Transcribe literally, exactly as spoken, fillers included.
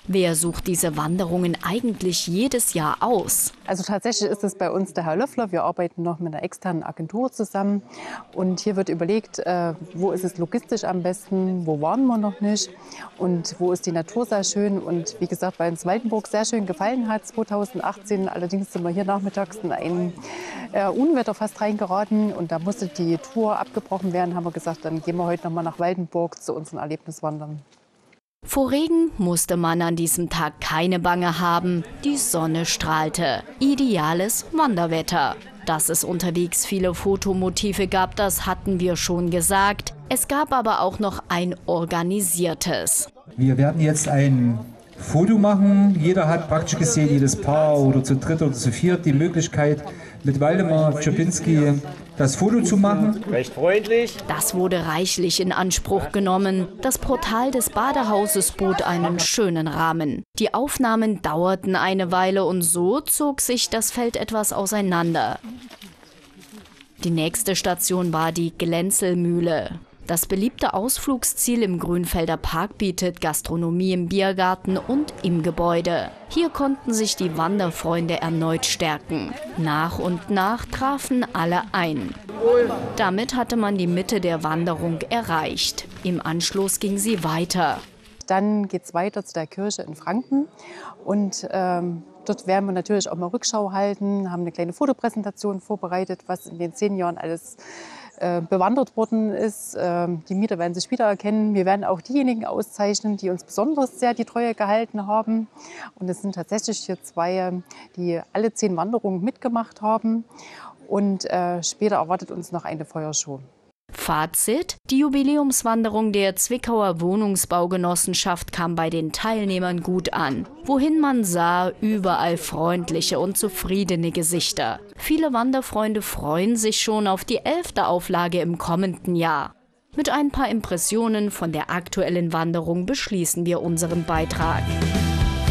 Wer sucht diese Wanderungen eigentlich jedes Jahr aus? Also tatsächlich ist es bei uns der Herr Löffler. Wir arbeiten noch mit einer externen Agentur zusammen. Und hier wird überlegt, äh, wo ist es logistisch am besten, wo waren wir noch nicht und wo ist die Natur sehr schön. Und wie gesagt, weil uns Waldenburg sehr schön gefallen hat zweitausendachtzehn. Allerdings sind wir hier nachmittags in ein äh, Unwetter fast reingeraten und da musste die Tour abgebrochen werden. Haben wir gesagt, dann gehen wir heute noch mal nach Waldenburg zu unseren Erlebniswandern. Vor Regen musste man an diesem Tag keine Bange haben. Die Sonne strahlte. Ideales Wanderwetter. Dass es unterwegs viele Fotomotive gab, das hatten wir schon gesagt. Es gab aber auch noch ein organisiertes. Wir werden jetzt ein Foto machen. Jeder hat praktisch gesehen, jedes Paar oder zu dritt oder zu viert, die Möglichkeit, mit Waldemar Czapinski das Foto zu machen. Recht freundlich. Das wurde reichlich in Anspruch genommen. Das Portal des Badehauses bot einen schönen Rahmen. Die Aufnahmen dauerten eine Weile und so zog sich das Feld etwas auseinander. Die nächste Station war die Glänzelmühle. Das beliebte Ausflugsziel im Grünfelder Park bietet Gastronomie im Biergarten und im Gebäude. Hier konnten sich die Wanderfreunde erneut stärken. Nach und nach trafen alle ein. Damit hatte man die Mitte der Wanderung erreicht. Im Anschluss ging sie weiter. Dann geht es weiter zu der Kirche in Franken und ähm, dort werden wir natürlich auch mal Rückschau halten, haben eine kleine Fotopräsentation vorbereitet, was in den zehn Jahren alles äh, bewandert worden ist. Ähm, die Mieter werden sich wiedererkennen. Wir werden auch diejenigen auszeichnen, die uns besonders sehr die Treue gehalten haben. Und es sind tatsächlich hier zwei, die alle zehn Wanderungen mitgemacht haben. Und äh, später erwartet uns noch eine Feuershow. Fazit: Die Jubiläumswanderung der Zwickauer Wohnungsbaugenossenschaft kam bei den Teilnehmern gut an. Wohin man sah, überall freundliche und zufriedene Gesichter. Viele Wanderfreunde freuen sich schon auf die elfte Auflage im kommenden Jahr. Mit ein paar Impressionen von der aktuellen Wanderung beschließen wir unseren Beitrag.